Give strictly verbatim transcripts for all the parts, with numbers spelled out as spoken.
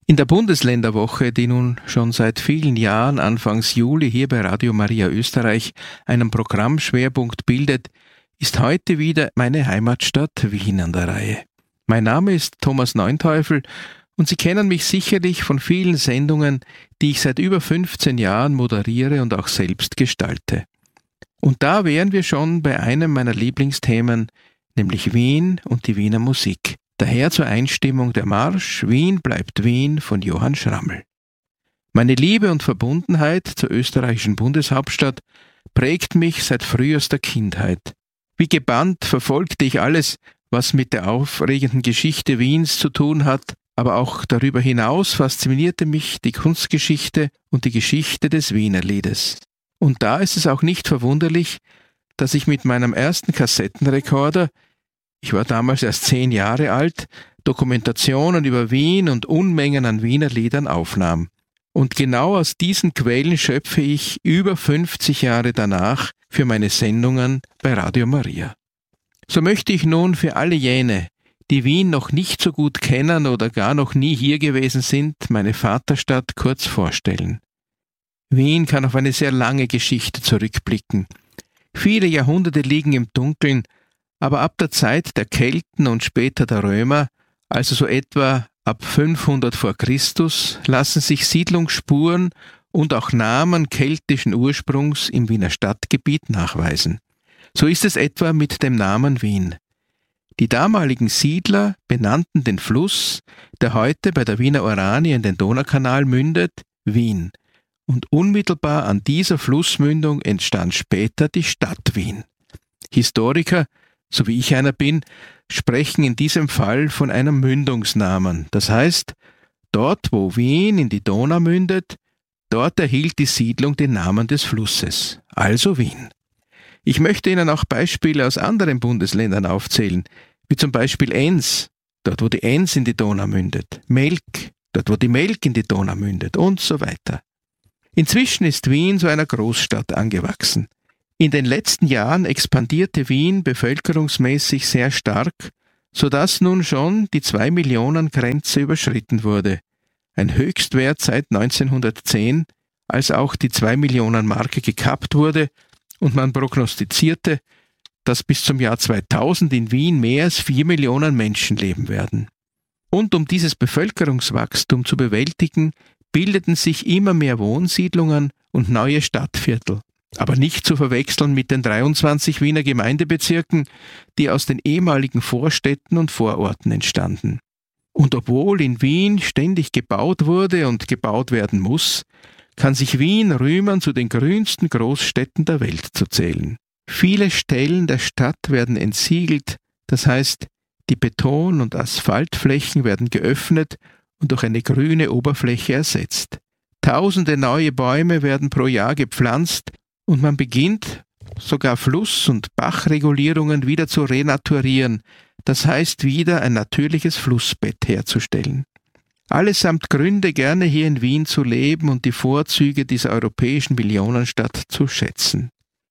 In der Bundesländerwoche, die nun schon seit vielen Jahren Anfangs Juli hier bei Radio Maria Österreich einen Programmschwerpunkt bildet, ist heute wieder meine Heimatstadt Wien an der Reihe. Mein Name ist Thomas Neunteufel und Sie kennen mich sicherlich von vielen Sendungen, die ich seit über fünfzehn Jahren moderiere und auch selbst gestalte. Und da wären wir schon bei einem meiner Lieblingsthemen, nämlich Wien und die Wiener Musik. Daher zur Einstimmung der Marsch Wien bleibt Wien von Johann Schrammel. Meine Liebe und Verbundenheit zur österreichischen Bundeshauptstadt prägt mich seit frühester Kindheit. Wie gebannt verfolgte ich alles, was mit der aufregenden Geschichte Wiens zu tun hat, aber auch darüber hinaus faszinierte mich die Kunstgeschichte und die Geschichte des Wienerliedes. Und da ist es auch nicht verwunderlich, dass ich mit meinem ersten Kassettenrekorder, ich war damals erst zehn Jahre alt, Dokumentationen über Wien und Unmengen an Wiener Liedern aufnahm. Und genau aus diesen Quellen schöpfe ich über fünfzig Jahre danach für meine Sendungen bei Radio Maria. So möchte ich nun für alle jene, die Wien noch nicht so gut kennen oder gar noch nie hier gewesen sind, meine Vaterstadt kurz vorstellen. Wien kann auf eine sehr lange Geschichte zurückblicken. Viele Jahrhunderte liegen im Dunkeln, aber ab der Zeit der Kelten und später der Römer, also so etwa ab fünfhundert vor Christus, lassen sich Siedlungsspuren und auch Namen keltischen Ursprungs im Wiener Stadtgebiet nachweisen. So ist es etwa mit dem Namen Wien. Die damaligen Siedler benannten den Fluss, der heute bei der Wiener Oranie in den Donaukanal mündet, Wien. Und unmittelbar an dieser Flussmündung entstand später die Stadt Wien. Historiker, so wie ich einer bin, sprechen in diesem Fall von einem Mündungsnamen. Das heißt, dort, wo Wien in die Donau mündet, dort erhielt die Siedlung den Namen des Flusses, also Wien. Ich möchte Ihnen auch Beispiele aus anderen Bundesländern aufzählen, wie zum Beispiel Enns, dort wo die Enns in die Donau mündet, Melk, dort wo die Melk in die Donau mündet und so weiter. Inzwischen ist Wien zu einer Großstadt angewachsen. In den letzten Jahren expandierte Wien bevölkerungsmäßig sehr stark, sodass nun schon die zwei-Millionen-Grenze überschritten wurde. Ein Höchstwert seit neunzehnhundertzehn, als auch die zwei-Millionen-Marke gekappt wurde und man prognostizierte, dass bis zum Jahr zweitausend in Wien mehr als vier Millionen Menschen leben werden. Und um dieses Bevölkerungswachstum zu bewältigen, bildeten sich immer mehr Wohnsiedlungen und neue Stadtviertel. Aber nicht zu verwechseln mit den dreiundzwanzig Wiener Gemeindebezirken, die aus den ehemaligen Vorstädten und Vororten entstanden. Und obwohl in Wien ständig gebaut wurde und gebaut werden muss, kann sich Wien rühmen, zu den grünsten Großstädten der Welt zu zählen. Viele Stellen der Stadt werden entsiegelt, das heißt, die Beton- und Asphaltflächen werden geöffnet und durch eine grüne Oberfläche ersetzt. Tausende neue Bäume werden pro Jahr gepflanzt und man beginnt, sogar Fluss- und Bachregulierungen wieder zu renaturieren, das heißt wieder ein natürliches Flussbett herzustellen. Allesamt Gründe, gerne hier in Wien zu leben und die Vorzüge dieser europäischen Millionenstadt zu schätzen.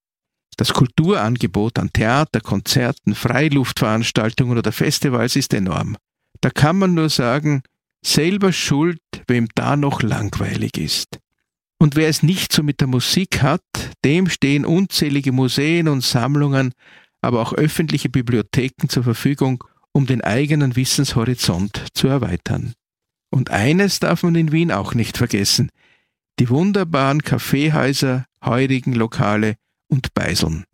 Das Kulturangebot an Theater, Konzerten, Freiluftveranstaltungen oder Festivals ist enorm. Da kann man nur sagen, selber schuld, wem da noch langweilig ist. Und wer es nicht so mit der Musik hat, dem stehen unzählige Museen und Sammlungen, aber auch öffentliche Bibliotheken zur Verfügung, um den eigenen Wissenshorizont zu erweitern. Und eines darf man in Wien auch nicht vergessen: die wunderbaren Kaffeehäuser, heurigen Lokale und Beiseln.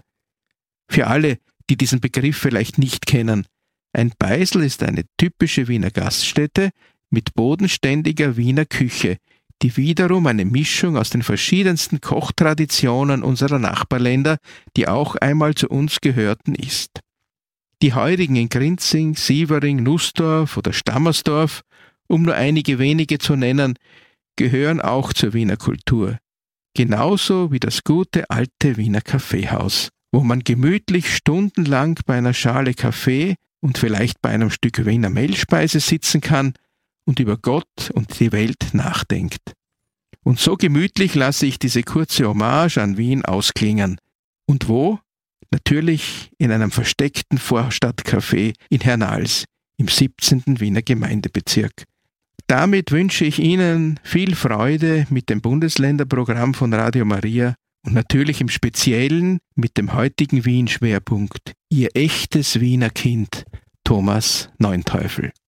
Für alle, die diesen Begriff vielleicht nicht kennen, ein Beisel ist eine typische Wiener Gaststätte mit bodenständiger Wiener Küche, die wiederum eine Mischung aus den verschiedensten Kochtraditionen unserer Nachbarländer, die auch einmal zu uns gehörten, ist. Die Heurigen in Grinzing, Sievering, Nussdorf oder Stammersdorf, um nur einige wenige zu nennen, gehören auch zur Wiener Kultur. Genauso wie das gute alte Wiener Kaffeehaus, wo man gemütlich stundenlang bei einer Schale Kaffee und vielleicht bei einem Stück Wiener Mehlspeise sitzen kann und über Gott und die Welt nachdenkt. Und so gemütlich lasse ich diese kurze Hommage an Wien ausklingen. Und wo? Natürlich in einem versteckten Vorstadtcafé in Hernals, im siebzehnten Wiener Gemeindebezirk. Damit wünsche ich Ihnen viel Freude mit dem Bundesländerprogramm von Radio Maria und natürlich im Speziellen mit dem heutigen Wien-Schwerpunkt. Ihr echtes Wiener Kind, Thomas Neunteufel.